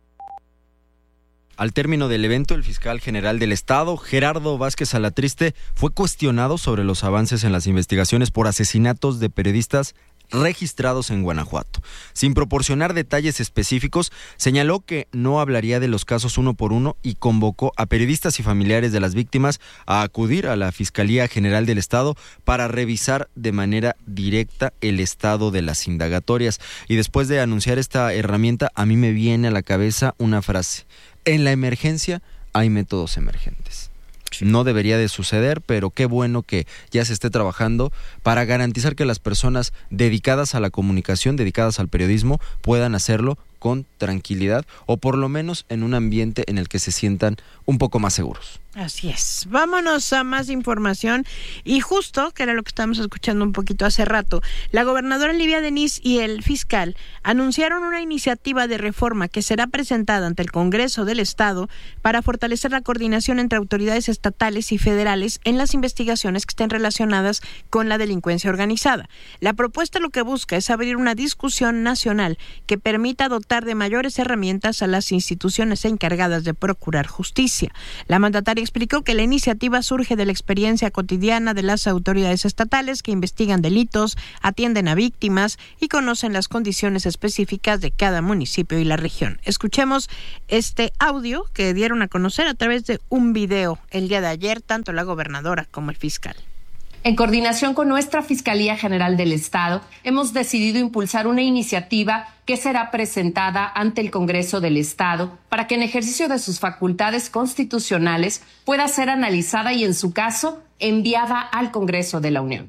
Al término del evento, el fiscal general del Estado, Gerardo Vázquez Alatriste, fue cuestionado sobre los avances en las investigaciones por asesinatos de periodistas registrados en Guanajuato. Sin proporcionar detalles específicos, señaló que no hablaría de los casos uno por uno y convocó a periodistas y familiares de las víctimas a acudir a la Fiscalía General del Estado para revisar de manera directa el estado de las indagatorias. Y después de anunciar esta herramienta, a mí me viene a la cabeza una frase: en la emergencia hay métodos emergentes. No debería de suceder, pero qué bueno que ya se esté trabajando para garantizar que las personas dedicadas a la comunicación, dedicadas al periodismo, puedan hacerlo con tranquilidad o por lo menos en un ambiente en el que se sientan un poco más seguros. Así es. Vámonos a más información y justo, que era lo que estábamos escuchando un poquito hace rato, la gobernadora Livia Denis y el fiscal anunciaron una iniciativa de reforma que será presentada ante el Congreso del Estado para fortalecer la coordinación entre autoridades estatales y federales en las investigaciones que estén relacionadas con la delincuencia organizada. La propuesta lo que busca es abrir una discusión nacional que permita dotar de mayores herramientas a las instituciones encargadas de procurar justicia. La mandataria explicó que la iniciativa surge de la experiencia cotidiana de las autoridades estatales que investigan delitos, atienden a víctimas y conocen las condiciones específicas de cada municipio y la región. Escuchemos este audio que dieron a conocer a través de un video el día de ayer, tanto la gobernadora como el fiscal. En coordinación con nuestra Fiscalía General del Estado, hemos decidido impulsar una iniciativa que será presentada ante el Congreso del Estado para que en ejercicio de sus facultades constitucionales pueda ser analizada y, en su caso, enviada al Congreso de la Unión.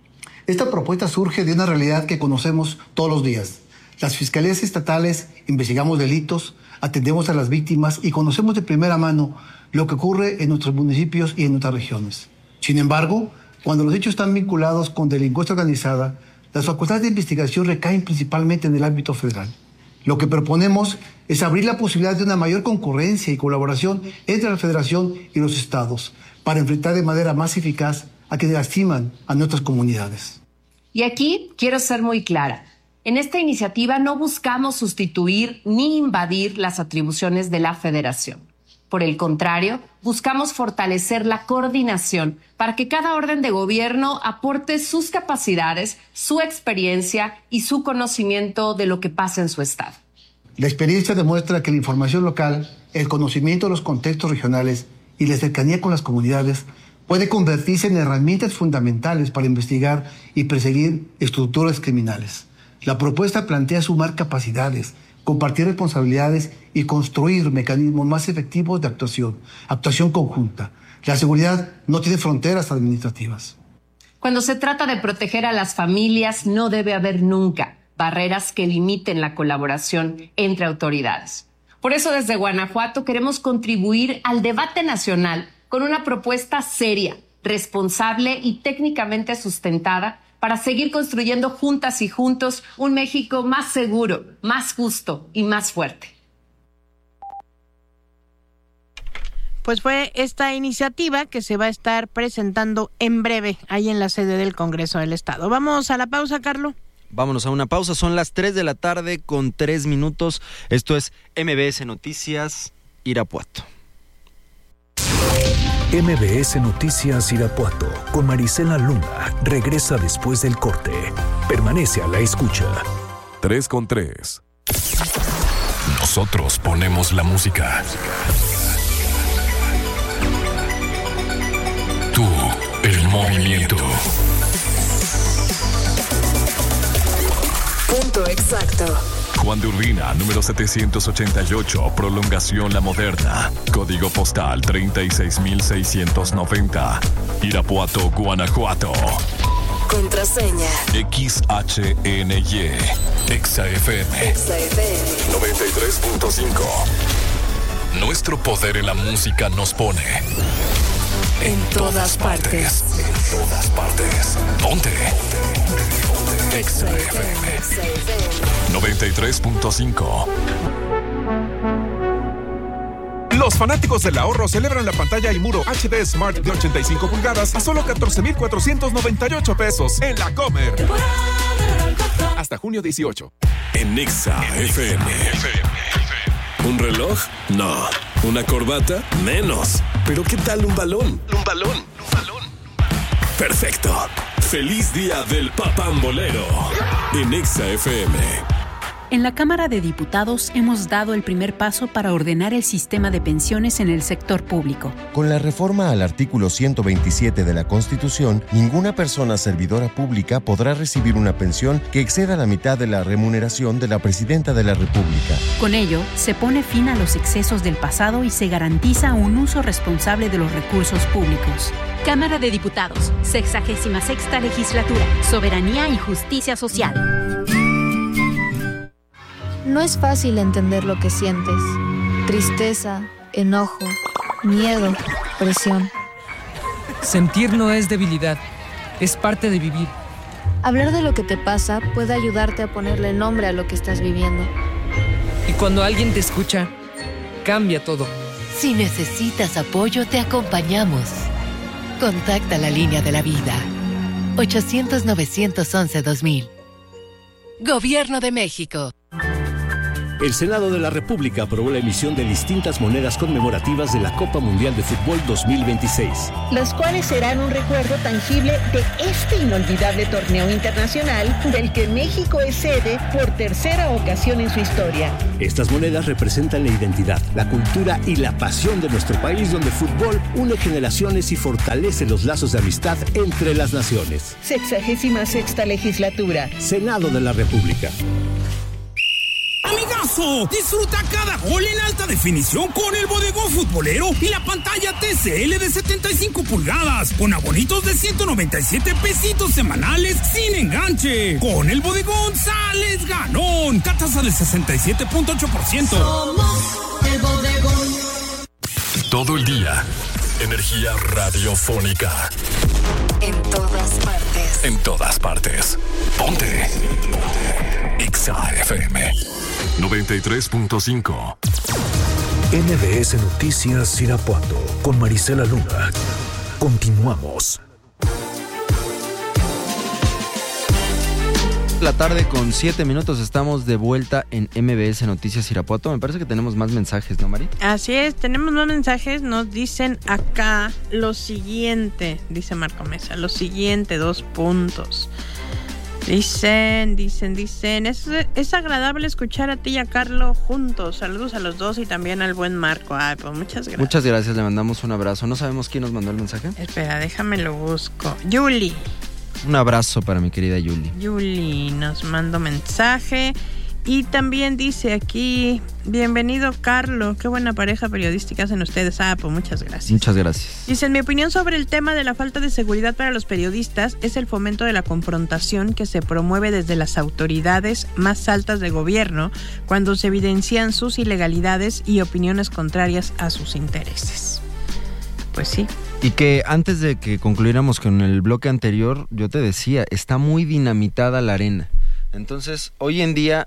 Esta propuesta surge de una realidad que conocemos todos los días. Las fiscalías estatales investigamos delitos, atendemos a las víctimas y conocemos de primera mano lo que ocurre en nuestros municipios y en nuestras regiones. Sin embargo, cuando los hechos están vinculados con delincuencia organizada, las facultades de investigación recaen principalmente en el ámbito federal. Lo que proponemos es abrir la posibilidad de una mayor concurrencia y colaboración entre la Federación y los estados para enfrentar de manera más eficaz a quienes lastiman a nuestras comunidades. Y aquí quiero ser muy clara. En esta iniciativa no buscamos sustituir ni invadir las atribuciones de la Federación. Por el contrario, buscamos fortalecer la coordinación para que cada orden de gobierno aporte sus capacidades, su experiencia y su conocimiento de lo que pasa en su estado. La experiencia demuestra que la información local, el conocimiento de los contextos regionales y la cercanía con las comunidades puede convertirse en herramientas fundamentales para investigar y perseguir estructuras criminales. La propuesta plantea sumar capacidades, compartir responsabilidades y construir mecanismos más efectivos de actuación, actuación conjunta. La seguridad no tiene fronteras administrativas. Cuando se trata de proteger a las familias, no debe haber nunca barreras que limiten la colaboración entre autoridades. Por eso, desde Guanajuato queremos contribuir al debate nacional con una propuesta seria, responsable y técnicamente sustentada para seguir construyendo juntas y juntos un México más seguro, más justo y más fuerte. Pues fue esta iniciativa que se va a estar presentando en breve ahí en la sede del Congreso del Estado. Vamos a la pausa, Carlos. Vámonos a una pausa, son las tres de la tarde con tres minutos. Esto es M B S Noticias Irapuato. M B S Noticias Irapuato con Marisela Luna regresa después del corte. Permanece a la escucha. tres con tres. Nosotros ponemos la música. Tú, el movimiento. Punto exacto. Juan de Urbina, número setecientos ochenta y ocho, Prolongación La Moderna. Código postal treinta y seis mil seiscientos noventa. Irapuato, Guanajuato. Contraseña. X H N Y. Exa F M. Exa F M. noventa y tres punto cinco. Nuestro poder en la música nos pone. En todas partes. En todas partes. Ponte. Exa F M. noventa y tres punto cinco. Los fanáticos del ahorro celebran la pantalla y muro H D Smart de ochenta y cinco pulgadas a solo catorce mil cuatrocientos noventa y ocho pesos en la Comer. Hasta junio dieciocho. En Exa F M. ¿Un reloj? No. ¿Una corbata? Menos. ¿Pero qué tal un balón? Un balón. Un balón. Perfecto. ¡Feliz día del papambolero! en Exa F M. En la Cámara de Diputados hemos dado el primer paso para ordenar el sistema de pensiones en el sector público. Con la reforma al artículo ciento veintisiete de la Constitución, ninguna persona servidora pública podrá recibir una pensión que exceda la mitad de la remuneración de la Presidenta de la República. Con ello, se pone fin a los excesos del pasado y se garantiza un uso responsable de los recursos públicos. Cámara de Diputados, sexagésima sexta legislatura, soberanía y justicia social. No es fácil entender lo que sientes. Tristeza, enojo, miedo, presión. Sentir no es debilidad, es parte de vivir. Hablar de lo que te pasa puede ayudarte a ponerle nombre a lo que estás viviendo. Y cuando alguien te escucha, cambia todo. Si necesitas apoyo, te acompañamos. Contacta la línea de la vida. ochocientos, novecientos once, dos mil. Gobierno de México. El Senado de la República aprobó la emisión de distintas monedas conmemorativas de la Copa Mundial de Fútbol dos mil veintiséis. Las cuales serán un recuerdo tangible de este inolvidable torneo internacional del que México es sede por tercera ocasión en su historia. Estas monedas representan la identidad, la cultura y la pasión de nuestro país, donde el fútbol une generaciones y fortalece los lazos de amistad entre las naciones. Sexagésima sexta legislatura. Senado de la República. Amigazo, disfruta cada gol en alta definición con el bodegón futbolero y la pantalla T C L de setenta y cinco pulgadas, con abonitos de ciento noventa y siete pesitos semanales sin enganche. Con el bodegón sales ganón, tasa del sesenta y siete punto ocho por ciento. Somos el bodegón. Todo el día, energía radiofónica. En todas partes. En todas partes. Ponte. Exa F M noventa y tres punto cinco. N B S Noticias Irapuato con Marisela Luna. Continuamos. La tarde con siete minutos, estamos de vuelta en M B S Noticias Irapuato. Me parece que tenemos más mensajes, ¿no, Mari? Así es, tenemos más mensajes. Nos dicen acá lo siguiente, dice Marco Mesa, lo siguiente, dos puntos. Dicen, dicen, dicen, es, es agradable escuchar a ti y a Carlos juntos. Saludos a los dos y también al buen Marco. Ay, pues muchas gracias. Muchas gracias, le mandamos un abrazo. ¿No sabemos quién nos mandó el mensaje? Espera, déjame lo busco. Yuli. Un abrazo para mi querida Yuli. Yuli nos mandó mensaje. Y también dice aquí, bienvenido Carlos, qué buena pareja periodística hacen ustedes. Ah, pues muchas gracias. Muchas gracias. Dice, mi opinión sobre el tema de la falta de seguridad para los periodistas es el fomento de la confrontación que se promueve desde las autoridades más altas de gobierno cuando se evidencian sus ilegalidades y opiniones contrarias a sus intereses. Pues sí. Y que antes de que concluyéramos con el bloque anterior, yo te decía, está muy dinamitada la arena. Entonces, hoy en día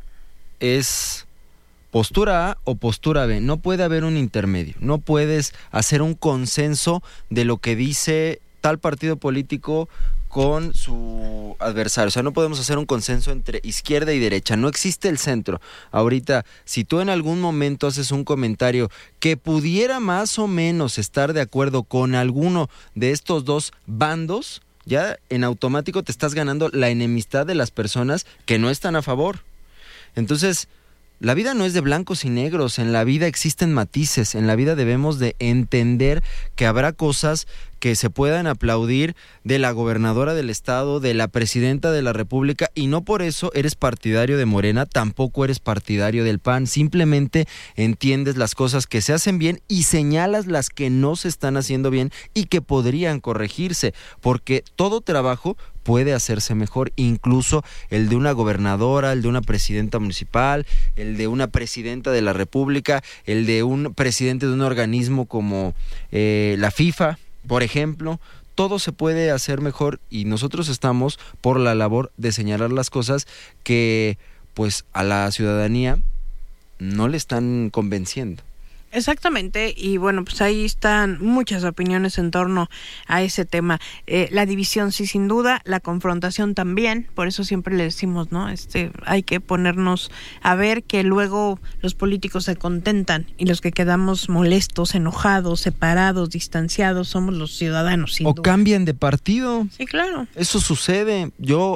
es postura A o postura B, no puede haber un intermedio, no puedes hacer un consenso de lo que dice tal partido político con su adversario, o sea, no podemos hacer un consenso entre izquierda y derecha, no existe el centro. Ahorita, si tú en algún momento haces un comentario que pudiera más o menos estar de acuerdo con alguno de estos dos bandos, ya en automático te estás ganando la enemistad de las personas que no están a favor. Entonces, la vida no es de blancos y negros, en la vida existen matices, en la vida debemos de entender que habrá cosas que se puedan aplaudir de la gobernadora del estado, de la presidenta de la república, y no por eso eres partidario de Morena, tampoco eres partidario del P A N, simplemente entiendes las cosas que se hacen bien y señalas las que no se están haciendo bien y que podrían corregirse, porque todo trabajo puede hacerse mejor, incluso el de una gobernadora, el de una presidenta municipal, el de una presidenta de la república, el de un presidente de un organismo como eh, la FIFA, por ejemplo. Todo se puede hacer mejor y nosotros estamos por la labor de señalar las cosas que pues a la ciudadanía no le están convenciendo. Exactamente, y bueno, pues ahí están muchas opiniones en torno a ese tema. Eh, la división sí, sin duda, la confrontación también, por eso siempre le decimos, ¿no? Este, hay que ponernos a ver que luego los políticos se contentan y los que quedamos molestos, enojados, separados, distanciados, somos los ciudadanos, sin o duda. cambian de partido. Sí, claro. Eso sucede. Yo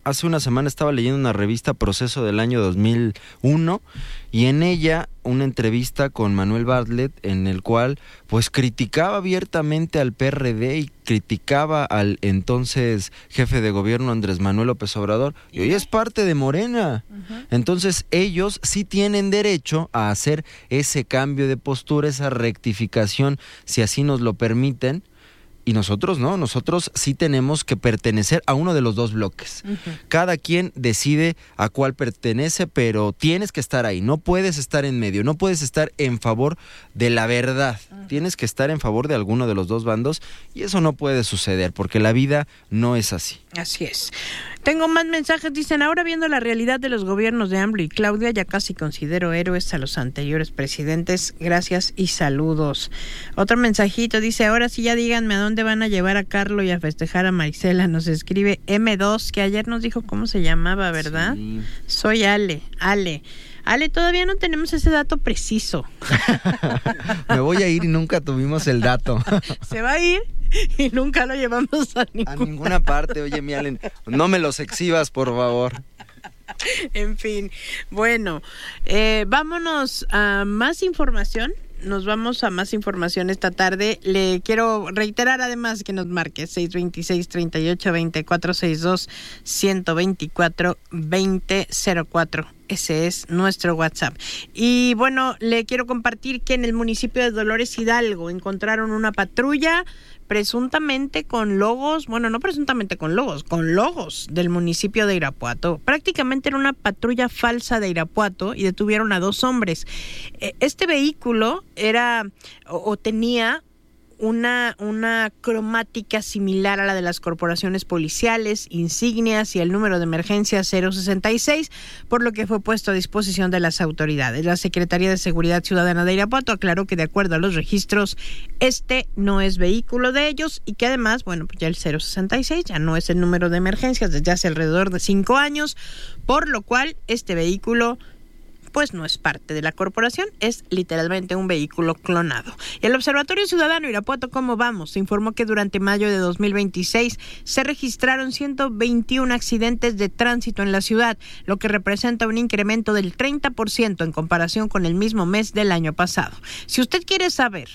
hace una semana estaba leyendo una revista Proceso del año dos mil uno y en ella una entrevista con Manuel Bartlett en el cual pues criticaba abiertamente al P R D y criticaba al entonces jefe de gobierno Andrés Manuel López Obrador, y hoy es parte de Morena. Uh-huh. Entonces ellos sí tienen derecho a hacer ese cambio de postura, esa rectificación, si así nos lo permiten. Y nosotros no, nosotros sí tenemos que pertenecer a uno de los dos bloques. Uh-huh. Cada quien decide a cuál pertenece, pero tienes que estar ahí, no puedes estar en medio, no puedes estar en favor de la verdad, uh-huh. Tienes que estar en favor de alguno de los dos bandos y eso no puede suceder porque la vida no es así. Así es. Tengo más mensajes, dicen, ahora viendo la realidad de los gobiernos de AMLO y Claudia, ya casi considero héroes a los anteriores presidentes, gracias y saludos. Otro mensajito dice, ahora sí ya díganme a dónde van a llevar a Carlos y a festejar a Marisela, nos escribe eme dos, que ayer nos dijo cómo se llamaba, ¿verdad? Sí. Soy Ale, Ale. Ale, todavía no tenemos ese dato preciso. Me voy a ir y nunca tuvimos el dato. Se va a ir y nunca lo llevamos a ninguna, a ninguna parte. Oye, mi Allen, no me los exhibas, por favor. En fin, bueno, eh, vámonos a más información. Nos vamos a más información esta tarde. Le quiero reiterar además que nos marque seis dos seis, tres ocho dos cero, cuatro seis dos, uno dos cuatro, dos cero cero cuatro. Ese es nuestro WhatsApp. Y bueno, le quiero compartir que en el municipio de Dolores Hidalgo encontraron una patrulla presuntamente con logos, bueno, no presuntamente con logos, con logos del municipio de Irapuato. Prácticamente era una patrulla falsa de Irapuato y detuvieron a dos hombres. Este vehículo era o, o tenía una, una cromática similar a la de las corporaciones policiales, insignias y el número de emergencia cero sesenta y seis, por lo que fue puesto a disposición de las autoridades. La Secretaría de Seguridad Ciudadana de Irapuato aclaró que de acuerdo a los registros, este no es vehículo de ellos y que además, bueno, pues ya el cero sesenta y seis ya no es el número de emergencias desde hace alrededor de cinco años, por lo cual este vehículo pues no es parte de la corporación, es literalmente un vehículo clonado. Y el Observatorio Ciudadano Irapuato, ¿cómo vamos? Informó que durante mayo de dos mil veintiséis se registraron ciento veintiuno accidentes de tránsito en la ciudad, lo que representa un incremento del treinta por ciento en comparación con el mismo mes del año pasado. Si usted quiere saber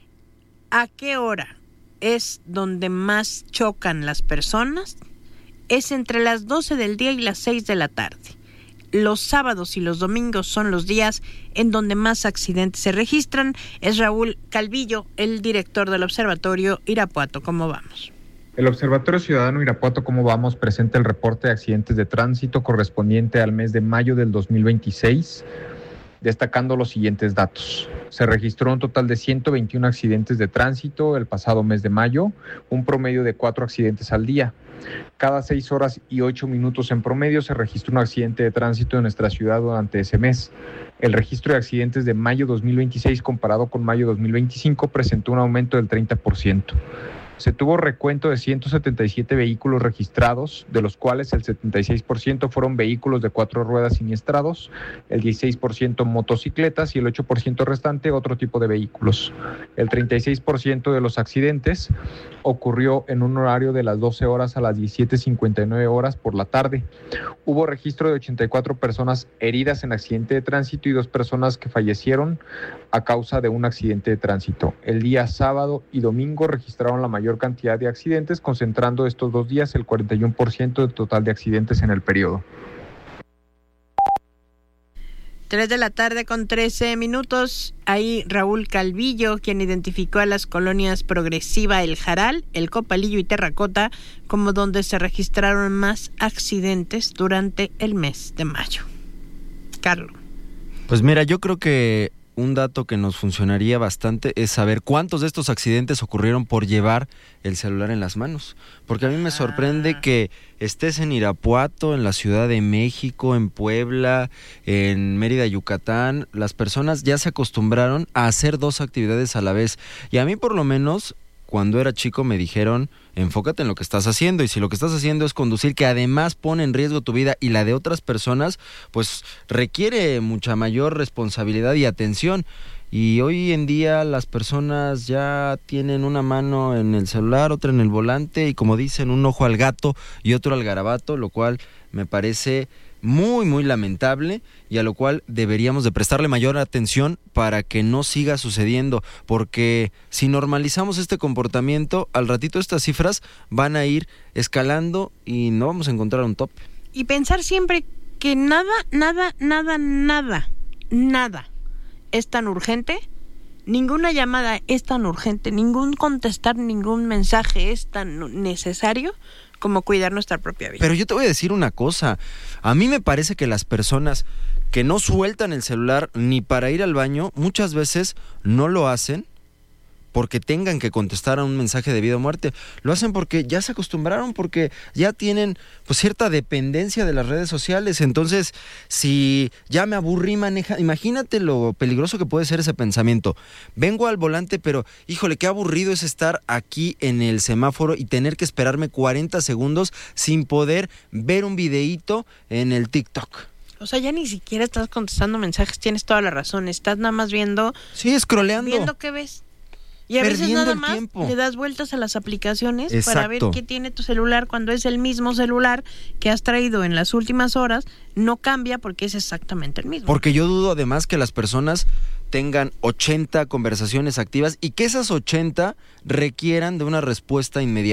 a qué hora es donde más chocan las personas, es entre las doce del día y las seis de la tarde. Los sábados y los domingos son los días en donde más accidentes se registran. Es Raúl Calvillo, el director del Observatorio Irapuato. ¿Cómo vamos? El Observatorio Ciudadano Irapuato, ¿cómo vamos?, presenta el reporte de accidentes de tránsito correspondiente al mes de mayo del dos mil veintiséis, destacando los siguientes datos. Se registró un total de ciento veintiuno accidentes de tránsito el pasado mes de mayo, un promedio de cuatro accidentes al día. Cada seis horas y ocho minutos en promedio se registró un accidente de tránsito en nuestra ciudad durante ese mes. El registro de accidentes de mayo dos mil veintiséis comparado con mayo dos mil veinticinco presentó un aumento del treinta por ciento. Se tuvo recuento de ciento setenta y siete vehículos registrados, de los cuales el setenta y seis por ciento fueron vehículos de cuatro ruedas siniestrados, el dieciséis por ciento motocicletas y el ocho por ciento restante otro tipo de vehículos. El treinta y seis por ciento de los accidentes ocurrió en un horario de las doce horas a las diecisiete cincuenta y nueve horas por la tarde. Hubo registro de ochenta y cuatro personas heridas en accidente de tránsito y dos personas que fallecieron a causa de un accidente de tránsito. El día sábado y domingo registraron la mayor cantidad de accidentes, concentrando estos dos días el cuarenta y uno por ciento del total de accidentes en el periodo. Tres de la tarde con trece minutos. Ahí Raúl Calvillo, quien identificó a las colonias Progresiva, El Jaral, El Copalillo y Terracota como donde se registraron más accidentes durante el mes de mayo. Carlos. Pues mira, yo creo que un dato que nos funcionaría bastante es saber cuántos de estos accidentes ocurrieron por llevar el celular en las manos. Porque a mí me sorprende que estés en Irapuato, en la Ciudad de México, en Puebla, en Mérida, Yucatán. Las personas ya se acostumbraron a hacer dos actividades a la vez. Y a mí por lo menos, cuando era chico me dijeron, enfócate en lo que estás haciendo, y si lo que estás haciendo es conducir, que además pone en riesgo tu vida y la de otras personas, pues requiere mucha mayor responsabilidad y atención. Y hoy en día las personas ya tienen una mano en el celular, otra en el volante, y como dicen, un ojo al gato y otro al garabato, lo cual me parece muy, muy lamentable y a lo cual deberíamos de prestarle mayor atención para que no siga sucediendo, porque si normalizamos este comportamiento, al ratito estas cifras van a ir escalando y no vamos a encontrar un tope. Y pensar siempre que nada, nada, nada, nada, nada es tan urgente, ninguna llamada es tan urgente, ningún contestar ningún mensaje es tan necesario como cuidar nuestra propia vida. Pero yo te voy a decir una cosa, a mí me parece que las personas que no sueltan el celular ni para ir al baño, muchas veces no lo hacen porque tengan que contestar a un mensaje de vida o muerte, lo hacen porque ya se acostumbraron, porque ya tienen pues cierta dependencia de las redes sociales. Entonces, si ya me aburrí manejar, imagínate lo peligroso que puede ser ese pensamiento. Vengo al volante, pero híjole, qué aburrido es estar aquí en el semáforo y tener que esperarme cuarenta segundos sin poder ver un videíto en el TikTok. O sea, ya ni siquiera estás contestando mensajes, tienes toda la razón, estás nada más viendo... Sí, scrolleando. Viendo qué ves. Y a veces nada más tiempo. Le das vueltas a las aplicaciones. Exacto. Para ver qué tiene tu celular cuando es el mismo celular que has traído en las últimas horas. No cambia porque es exactamente el mismo. Porque yo dudo además que las personas tengan ochenta conversaciones activas y que esas ochenta requieran de una respuesta inmediata.